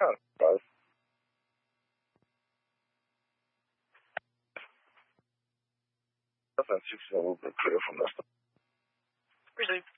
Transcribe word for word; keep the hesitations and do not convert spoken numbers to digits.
kind of surprised. That's a little bit clear from this. Really?